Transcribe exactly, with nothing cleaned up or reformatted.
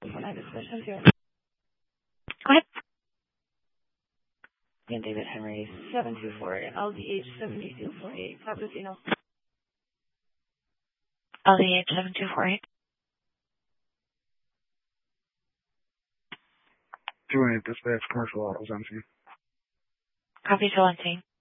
When I discussion here. Go ahead. And David Henry, seven two four eight, L D H seven two four eight, Papadino. L D H seven two four eight. two eight, dispatch, commercial autos, M C. Copy to one team.